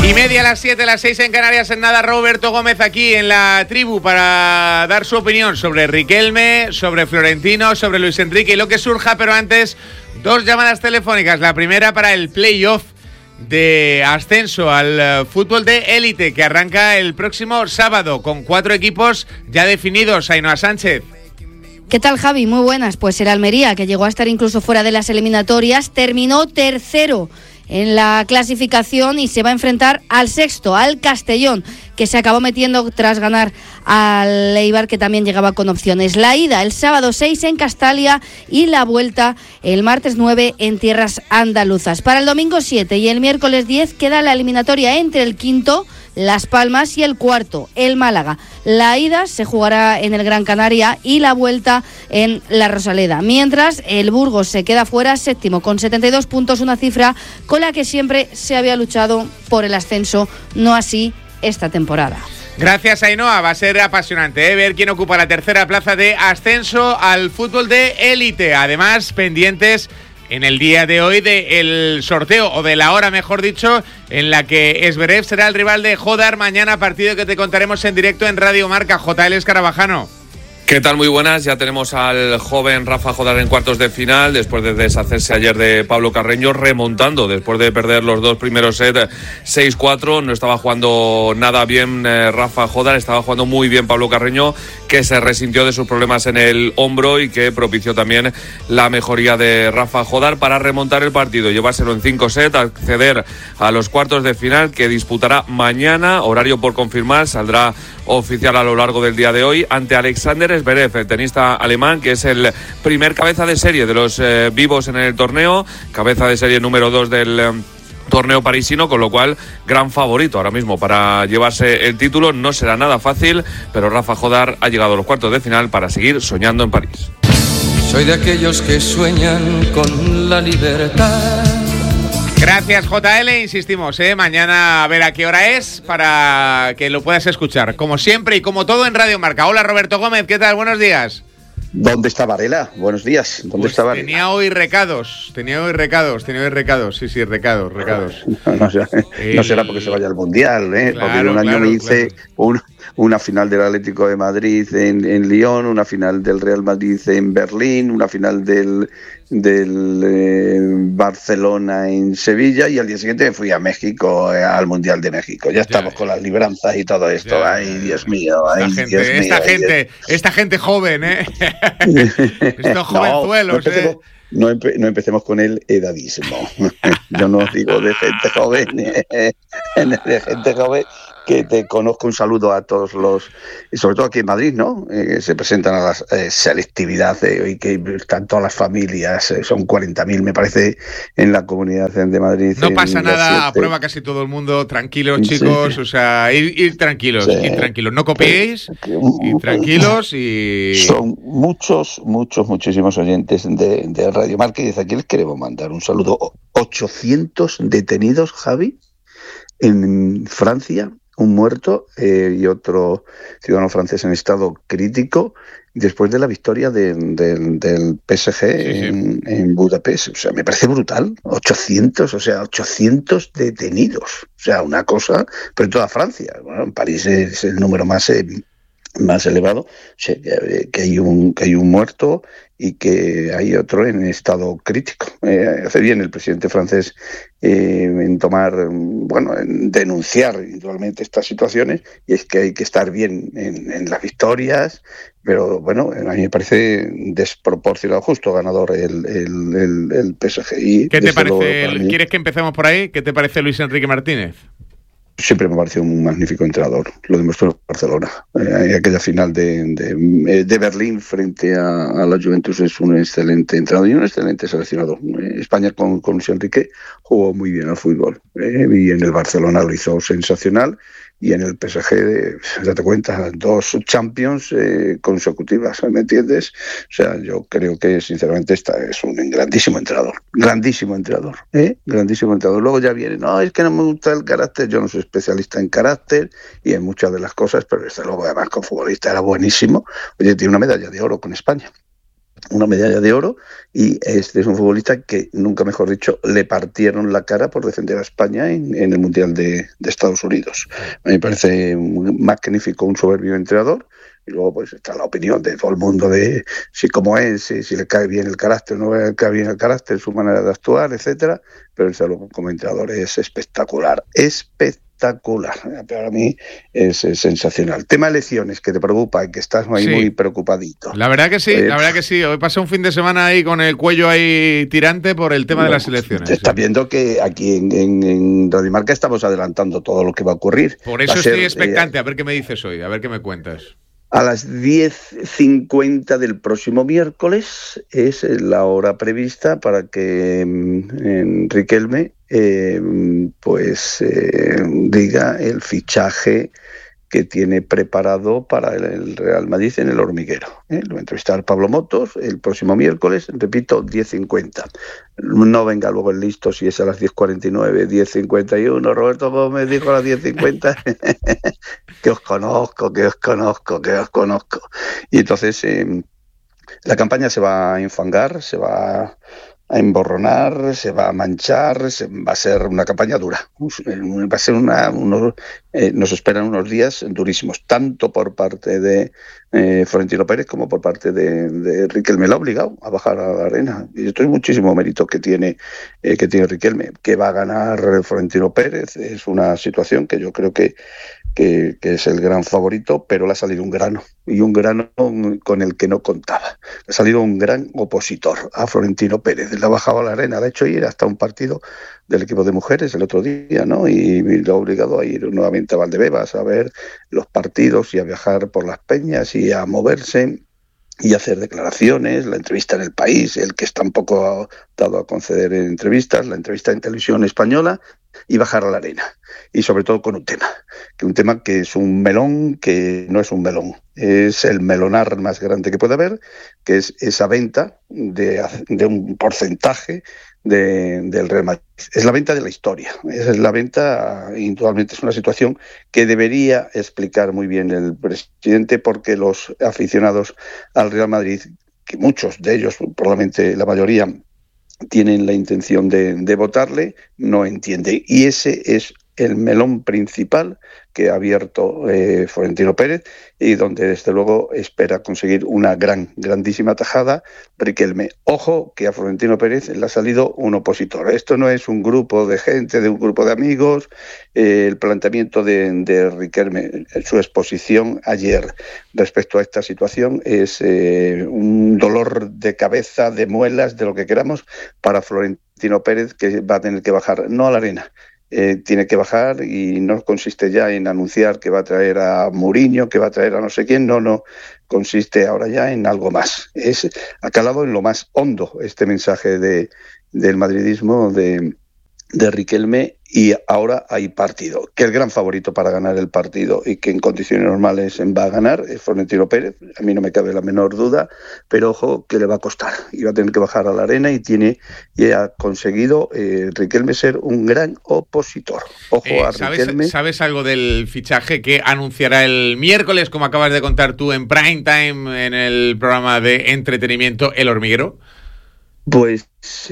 1:30 a las 7, las 6 en Canarias. En nada, Roberto Gómez aquí en la tribu para dar su opinión sobre Riquelme, sobre Florentino, sobre Luis Enrique y lo que surja. Pero antes, 2 llamadas telefónicas. La primera para el playoff de ascenso al fútbol de élite que arranca el próximo sábado con 4 equipos ya definidos. Ainhoa Sánchez. ¿Qué tal, Javi? Muy buenas. Pues el Almería, que llegó a estar incluso fuera de las eliminatorias, terminó tercero en la clasificación y se va a enfrentar al sexto, al Castellón, que se acabó metiendo tras ganar al Eibar, que también llegaba con opciones. La ida el sábado 6 en Castalia y la vuelta el martes 9 en tierras andaluzas. Para el domingo 7 y el miércoles 10 queda la eliminatoria entre el quinto, Las Palmas, y el cuarto, el Málaga. La ida se jugará en el Gran Canaria y la vuelta en la Rosaleda. Mientras, el Burgos se queda fuera, séptimo, con 72 puntos, una cifra con la que siempre se había luchado por el ascenso, no así esta temporada. Gracias, Ainhoa. Va a ser apasionante ver quién ocupa la tercera plaza de ascenso al fútbol de élite. Además, pendientes en el día de hoy del sorteo, o de la hora, mejor dicho, en la que Zverev será el rival de Jodar mañana, partido que te contaremos en directo en Radio Marca. JL Escarabajano. ¿Qué tal? Muy buenas. Ya tenemos al joven Rafa Jodar en cuartos de final, después de deshacerse ayer de Pablo Carreño, remontando después de perder los 2 primeros sets 6-4. No estaba jugando nada bien Rafa Jodar, estaba jugando muy bien Pablo Carreño, que se resintió de sus problemas en el hombro y que propició también la mejoría de Rafa Jodar para remontar el partido, llevárselo en 5 sets, acceder a los cuartos de final, que disputará mañana, horario por confirmar, saldrá oficial a lo largo del día de hoy, ante Alexander Zverev, el tenista alemán, que es el primer cabeza de serie de los vivos en el torneo, cabeza de serie número 2 del torneo parisino, con lo cual gran favorito ahora mismo para llevarse el título. No será nada fácil, pero Rafa Jodar ha llegado a los cuartos de final para seguir soñando en París. Soy de aquellos que sueñan con la libertad. Gracias, JL. Insistimos, mañana a ver a qué hora es para que lo puedas escuchar, como siempre y como todo, en Radio Marca. Hola, Roberto Gómez, ¿qué tal? Buenos días. ¿Dónde está Varela? Buenos días. ¿Dónde está Varela? Tenía hoy recados. Sí, recados. No será porque se vaya al Mundial, Claro, porque un año me hice una final del Atlético de Madrid en Lyon, una final del Real Madrid en Berlín, una final del Barcelona en Sevilla, y al día siguiente me fui a México, al Mundial de México. Ya estamos con las libranzas y todo esto. Ay, Dios mío. Esta gente joven, estos jovenzuelos, No empecemos con el edadismo. Yo no digo de gente joven, de gente joven, que te conozco. Un saludo a todos y sobre todo aquí en Madrid, ¿no? Se presentan a la selectividad y que están todas las familias, son 40.000, me parece, en la comunidad de Madrid. No pasa nada, aprueba casi todo el mundo. Tranquilos, chicos, sí. O sea, ir tranquilos, sí. Ir tranquilos, no copiéis, ir tranquilos y... Son muchísimos oyentes de Radio Marca, y desde aquí les queremos mandar un saludo. 800 detenidos, Javi, en Francia, un muerto y otro ciudadano francés en estado crítico, después de la victoria del PSG en Budapest. O sea, me parece brutal. 800 detenidos. O sea, una cosa, pero en toda Francia. Bueno, en París es el número más elevado. O sea, que hay un muerto y que hay otro en estado crítico. Hace bien el presidente francés en denunciar individualmente estas situaciones, y es que hay que estar bien en las victorias, pero bueno, a mí me parece desproporcionado. Justo ganador el PSG. ¿Qué te parece? ¿Quieres que empecemos por ahí? ¿Qué te parece Luis Enrique Martínez? Siempre me ha parecido un magnífico entrenador, lo demostró en Barcelona. Aquella final de Berlín frente a la Juventus, es un excelente entrenador y un excelente seleccionador. España con Luis Enrique jugó muy bien al fútbol, y en el Barcelona lo hizo sensacional, y en el PSG, date cuenta, 2 Champions consecutivas, ¿me entiendes? O sea, yo creo que sinceramente es un grandísimo entrenador. Grandísimo entrenador. Luego ya viene, no, es que no me gusta el carácter. Yo no soy especialista en carácter y en muchas de las cosas, pero desde luego además como futbolista era buenísimo. Oye, tiene una medalla de oro con España. una medalla de oro, y este es un futbolista que, nunca mejor dicho, le partieron la cara por defender a España en el Mundial de Estados Unidos. A mí me parece magnífico, un soberbio entrenador. Y luego pues está la opinión de todo el mundo de si cómo es, si le cae bien el carácter, no le cae bien el carácter, su manera de actuar, etcétera. Pero como entrenador es espectacular. Para mí es sensacional. Tema elecciones, que te preocupa y que estás ahí muy preocupadito. La verdad que sí, Hoy pasé un fin de semana ahí con el cuello ahí tirante por el tema de las elecciones. Estás viendo que aquí en Radio Marca estamos adelantando todo lo que va a ocurrir. Por eso estoy expectante, a ver qué me dices hoy, a ver qué me cuentas. A las 10:50 del próximo miércoles es la hora prevista para que Riquelme diga el fichaje que tiene preparado para el Real Madrid en el hormiguero. Lo va a entrevistar Pablo Motos el próximo miércoles, repito, 10:50. No venga luego el listo si es a las 10:49, 10:51. Roberto Gómez dijo a las 10:50. que os conozco. Y entonces la campaña se va a enfangar, se va a emborronar, se va a manchar, va a ser una campaña dura. Va a ser nos esperan unos días durísimos, tanto por parte de Florentino Pérez como por parte de Riquelme. Lo ha obligado a bajar a la arena. Y esto es muchísimo mérito que tiene Riquelme. Que va a ganar Florentino Pérez es una situación que yo creo que es el gran favorito, pero le ha salido un grano, y un grano con el que no contaba. Le ha salido un gran opositor a Florentino Pérez. Le ha bajado a la arena, de hecho, ir hasta un partido del equipo de mujeres el otro día, ¿no? Y lo ha obligado a ir nuevamente a Valdebebas a ver los partidos y a viajar por las peñas y a moverse y hacer declaraciones, la entrevista en El País, el que está un poco dado a conceder entrevistas, la entrevista en Televisión Española, y bajar a la arena. Y sobre todo con un tema que es un melón que no es un melón, es el melonar más grande que puede haber, que es esa venta de un porcentaje del Real Madrid. Es la venta de la historia, es la venta, indudablemente es una situación que debería explicar muy bien el presidente, porque los aficionados al Real Madrid, que muchos de ellos, probablemente la mayoría, tienen la intención de votarle, no entiende. Y ese es el melón principal que ha abierto Florentino Pérez, y donde desde luego espera conseguir una grandísima tajada Riquelme. Ojo que a Florentino Pérez le ha salido un opositor. Esto no es un grupo de gente, de un grupo de amigos. El planteamiento de Riquelme, su exposición ayer respecto a esta situación, es un dolor de cabeza, de muelas, de lo que queramos, para Florentino Pérez, que va a tener que bajar, no a la arena, tiene que bajar, y no consiste ya en anunciar que va a traer a Mourinho, que va a traer a no sé quién, no, consiste ahora ya en algo más. Ha calado en lo más hondo este mensaje del madridismo de Riquelme, y ahora hay partido. Que el gran favorito para ganar el partido, y que en condiciones normales va a ganar, es Florentino Pérez. A mí no me cabe la menor duda, pero ojo que le va a costar, y va a tener que bajar a la arena, y ha conseguido Riquelme ser un gran opositor. Ojo a Riquelme. ¿Sabes algo del fichaje que anunciará el miércoles, como acabas de contar tú, en prime time, en el programa de entretenimiento El Hormiguero? Pues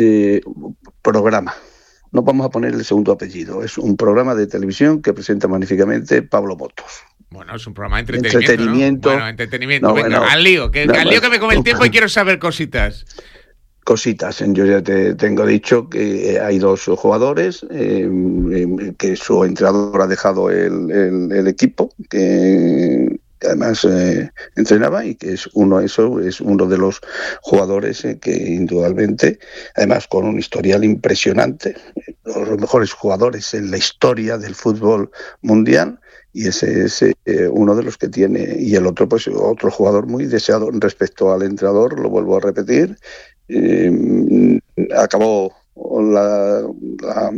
programa. No vamos a poner el segundo apellido. Es un programa de televisión que presenta magníficamente Pablo Motos. Bueno, es un programa de entretenimiento. ¿No? Bueno, entretenimiento. No, venga, al lío, que me come el tiempo y quiero saber cositas. Yo ya te tengo dicho que hay dos jugadores, que su entrenador ha dejado el equipo, que además entrenaba, y que es uno de los jugadores que indudablemente, además con un historial impresionante, los mejores jugadores en la historia del fútbol mundial, y ese es uno de los que tiene. Y el otro, pues otro jugador muy deseado. Respecto al entrenador, lo vuelvo a repetir, acabó la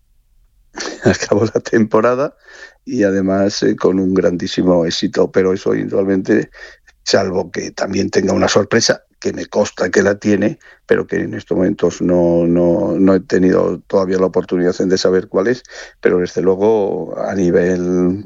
temporada, y además con un grandísimo éxito, pero eso indudablemente, salvo que también tenga una sorpresa, que me consta que la tiene, pero que en estos momentos no he tenido todavía la oportunidad de saber cuál es, pero desde luego a nivel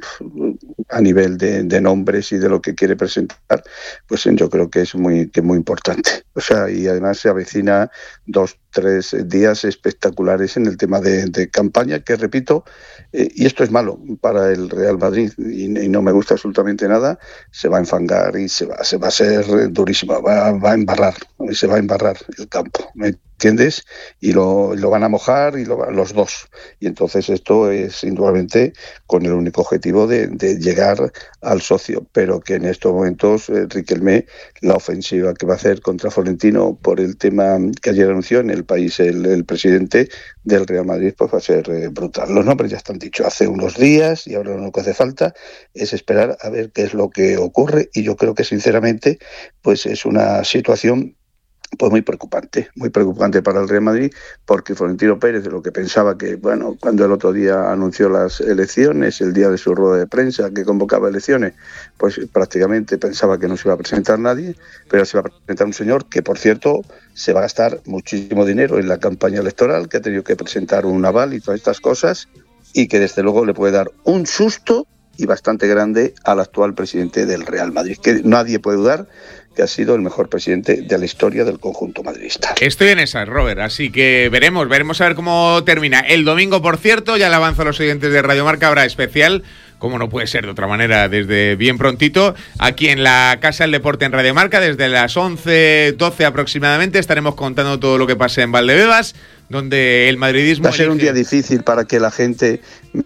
de nombres y de lo que quiere presentar, pues yo creo que es muy importante. O sea, y además se avecina 2-3 días espectaculares en el tema de campaña, que repito, y esto es malo para el Real Madrid y no me gusta absolutamente nada, se va a enfangar y se va a ser durísimo, va a embarrar, se va a embarrar el campo, ¿me entiendes? Y lo van a mojar y los dos. Y entonces esto es indudablemente con el único objetivo de llegar al socio, pero que en estos momentos Riquelme, la ofensiva que va a hacer contra Florentino por el tema que ayer anunció en El País el presidente del Real Madrid, pues va a ser brutal. Los nombres ya están dichos hace unos días y ahora lo único que hace falta es esperar a ver qué es lo que ocurre, y yo creo que sinceramente pues es una situación pues muy preocupante para el Real Madrid, porque Florentino Pérez, de lo que pensaba que, bueno, cuando el otro día anunció las elecciones, el día de su rueda de prensa que convocaba elecciones, pues prácticamente pensaba que no se iba a presentar nadie, pero se va a presentar un señor que, por cierto, se va a gastar muchísimo dinero en la campaña electoral, que ha tenido que presentar un aval y todas estas cosas, y que desde luego le puede dar un susto y bastante grande al actual presidente del Real Madrid, que nadie puede dudar que ha sido el mejor presidente de la historia del conjunto madridista. Estoy en esa, Robert, así que veremos a ver cómo termina. El domingo, por cierto, ya le avanzo a los oyentes de Radio Marca, habrá especial, como no puede ser de otra manera, desde bien prontito, aquí en la Casa del Deporte en Radio Marca, desde las 11:12 aproximadamente, estaremos contando todo lo que pase en Valdebebas, donde el madridismo... Va a ser un día difícil para que la gente...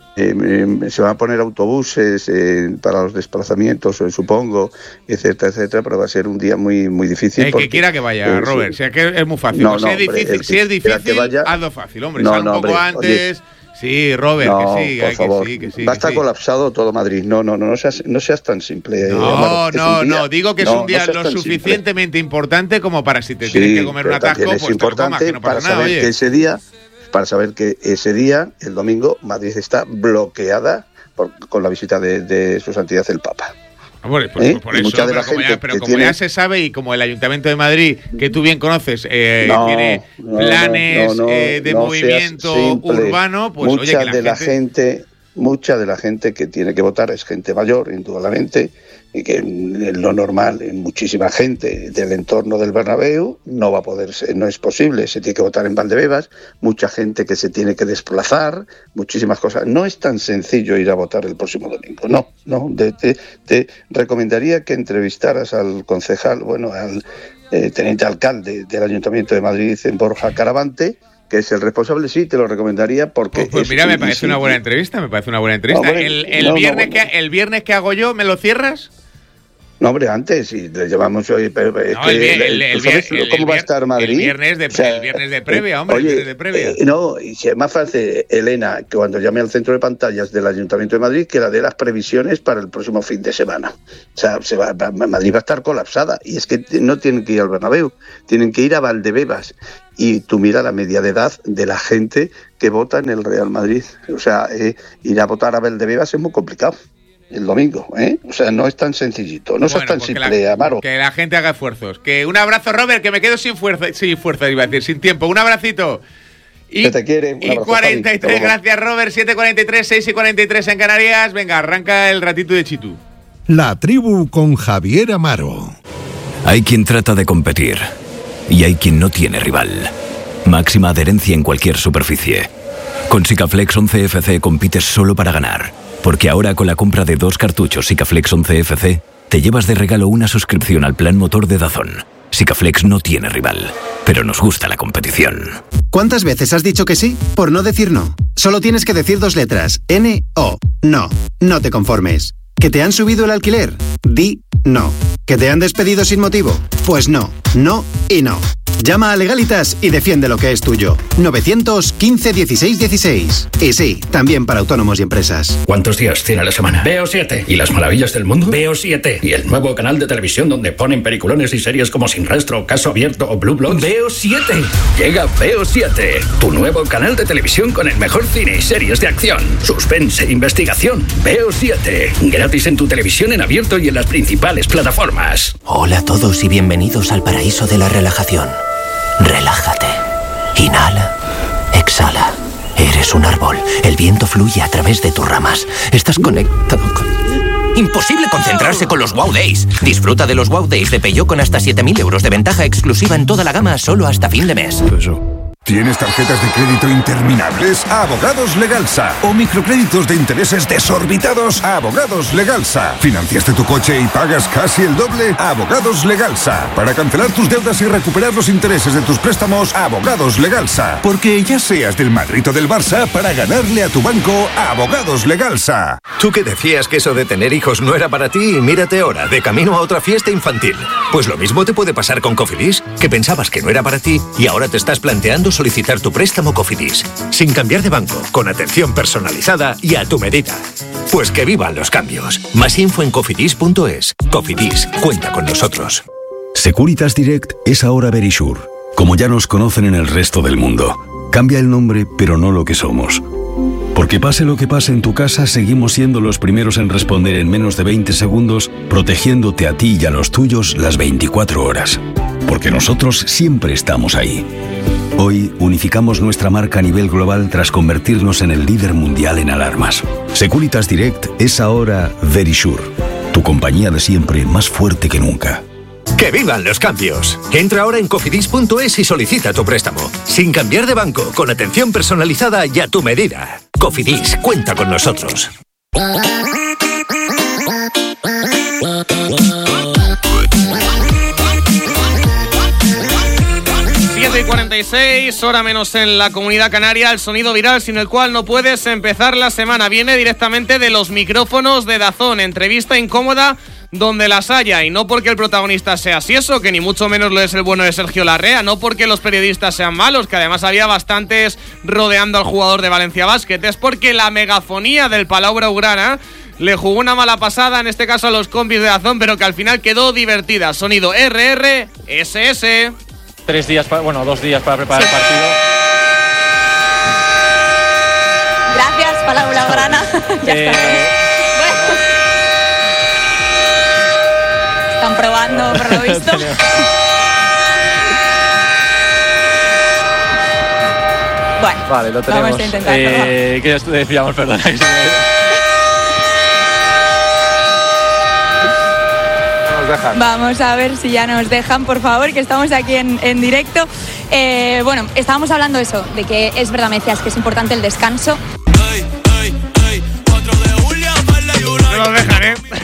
se van a poner autobuses para los desplazamientos, supongo, etcétera, etcétera, pero va a ser un día muy difícil. El que quiera que vaya, Robert, o sea que es muy fácil. No, si es difícil, hazlo fácil, hombre, sal un poco antes... Oye, sí, Robert, que sí, por favor. que sí. Va a estar colapsado todo Madrid. No seas tan simple. No, digo que es un día lo suficientemente importante como para si te tienen que comer un atasco, pues es importante te lo comas, que no pasa nada, para saber que ese día, el domingo, Madrid está bloqueada con la visita de su santidad el Papa. Bueno, pues por eso, pero como ya se sabe, y como el Ayuntamiento de Madrid, que tú bien conoces, tiene planes de movimiento urbano, pues mucha de la gente que tiene que votar es gente mayor, indudablemente, y que lo normal en muchísima gente del entorno del Bernabéu no va a poder ser, no es posible, se tiene que votar en Valdebebas, mucha gente que se tiene que desplazar, muchísimas cosas. No es tan sencillo ir a votar el próximo domingo, te recomendaría que entrevistaras al concejal, al teniente alcalde del Ayuntamiento de Madrid, en Borja Caravante, que es el responsable. Sí, te lo recomendaría porque... Pues mira, me parece una buena entrevista. El viernes que hago yo, ¿me lo cierras? No, hombre, antes, si le llamamos hoy... ¿Cómo va a estar Madrid? El viernes de previa, hombre, el viernes de previa. Y si es más fácil, Elena, que cuando llame al centro de pantallas del Ayuntamiento de Madrid, que la dé las previsiones para el próximo fin de semana. O sea, Madrid va a estar colapsada. Y es que no tienen que ir al Bernabéu, tienen que ir a Valdebebas. Y tú mira la media de edad de la gente que vota en el Real Madrid. O sea, ir a votar a Valdebebas es muy complicado el domingo, O sea, no es tan sencillito, no es tan simple, Amaro. Que la gente haga esfuerzos. Que un abrazo, Robert, que me quedo sin fuerza, iba a decir, sin tiempo. Un abracito. Que te quiere. Y 43, gracias, Robert. 7:43, 6:43 en Canarias. Venga, arranca el ratito de Chitu. La tribu con Javier Amaro. Hay quien trata de competir y hay quien no tiene rival. Máxima adherencia en cualquier superficie. Con Sikaflex 11FC compites solo para ganar. Porque ahora con la compra de 2 cartuchos Sikaflex 11FC, te llevas de regalo una suscripción al plan motor de DAZN. Sikaflex no tiene rival, pero nos gusta la competición. ¿Cuántas veces has dicho que sí por no decir no? Solo tienes que decir 2 letras. N-O. No. No te conformes. ¿Que te han subido el alquiler? Di no. ¿Que te han despedido sin motivo? Pues no. No y no. Llama a Legalitas y defiende lo que es tuyo. 915 16 16. Y sí, también para autónomos y empresas. ¿Cuántos días tiene la semana? Veo 7. ¿Y las maravillas del mundo? Veo 7. ¿Y el nuevo canal de televisión donde ponen peliculones y series como Sin Rastro, Caso Abierto o Blue Bloods? Veo 7. Llega Veo 7, tu nuevo canal de televisión con el mejor cine y series de acción, suspense e investigación. Veo 7. Gratis en tu televisión en abierto y en las principales plataformas. Hola a todos y bienvenidos al paraíso de la relajación. Relájate. Inhala. Exhala. Eres un árbol. El viento fluye a través de tus ramas. Estás conectado con... Imposible concentrarse con los Wow Days. Disfruta de los Wow Days de Peugeot con hasta 7.000 euros de ventaja exclusiva en toda la gama solo hasta fin de mes. ¿Tienes tarjetas de crédito interminables? Abogados Legalsa. ¿O microcréditos de intereses desorbitados? Abogados Legalsa. ¿Financiaste tu coche y pagas casi el doble? Abogados Legalsa. Para cancelar tus deudas y recuperar los intereses de tus préstamos, Abogados Legalsa. Porque ya seas del Madrid o del Barça, para ganarle a tu banco, Abogados Legalsa. Tú que decías que eso de tener hijos no era para ti y mírate ahora, de camino a otra fiesta infantil. Pues lo mismo te puede pasar con Cofidis, que pensabas que no era para ti y ahora te estás planteando solicitar tu préstamo Cofidis, sin cambiar de banco, con atención personalizada y a tu medida. Pues que vivan los cambios. Más info en cofidis.es. Cofidis, cuenta con nosotros. Securitas Direct es ahora Verisure, como ya nos conocen en el resto del mundo. Cambia el nombre, pero no lo que somos. Porque pase lo que pase en tu casa, seguimos siendo los primeros en responder en menos de 20 segundos, protegiéndote a ti y a los tuyos las 24 horas. Porque nosotros siempre estamos ahí. Hoy unificamos nuestra marca a nivel global tras convertirnos en el líder mundial en alarmas. Securitas Direct es ahora Verisure, tu compañía de siempre más fuerte que nunca. ¡Que vivan los cambios! Entra ahora en cofidis.es y solicita tu préstamo. Sin cambiar de banco, con atención personalizada y a tu medida. Cofidis, cuenta con nosotros. 7:46, hora menos en la Comunidad Canaria, el sonido viral sin el cual no puedes empezar la semana. Viene directamente de los micrófonos de DAZN, entrevista incómoda donde las haya, y no porque el protagonista sea Sieso, que ni mucho menos lo es el bueno de Sergio Larrea, no porque los periodistas sean malos, que además había bastantes rodeando al jugador de Valencia Basket, es porque la megafonía del Palau Blaugrana le jugó una mala pasada, en este caso a los compis de DAZN, pero que al final quedó divertida. Sonido RRSS. 2 días para preparar el partido. Gracias, Palau Blaugrana. Ya está. Están probando, por lo visto. Bueno, vale, lo tenemos. Vamos a intentarlo. ¿Qué decíamos? Perdona. Vamos a ver si ya nos dejan, por favor, que estamos aquí en directo. Bueno, estábamos hablando eso, de que es verdad, me decías que es importante el descanso. No nos dejan,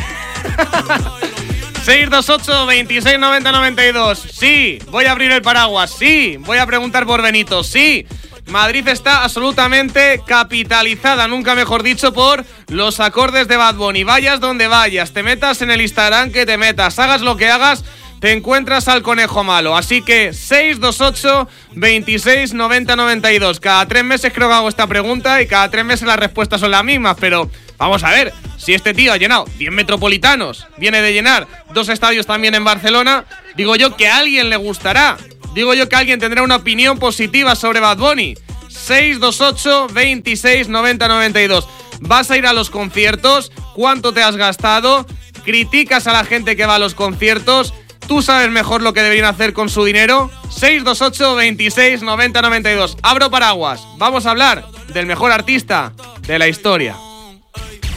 628 26 90 92. Sí, voy a abrir el paraguas. Sí, voy a preguntar por Benito. Sí, Madrid está absolutamente capitalizada, nunca mejor dicho, por los acordes de Bad Bunny. Vayas donde vayas, te metas en el Instagram que te metas, hagas lo que hagas, te encuentras al conejo malo. Así que 628 26 90 92. Cada 3 meses creo que hago esta pregunta y cada 3 meses las respuestas son las mismas, pero vamos a ver, si este tío ha llenado 10 metropolitanos, viene de llenar 2 estadios también en Barcelona, digo yo que a alguien le gustará. Digo yo que alguien tendrá una opinión positiva sobre Bad Bunny. 628 26 90 92. ¿Vas a ir a los conciertos? ¿Cuánto te has gastado? ¿Criticas a la gente que va a los conciertos? ¿Tú sabes mejor lo que deberían hacer con su dinero? 628 26 90 92. Abro paraguas. Vamos a hablar del mejor artista de la historia.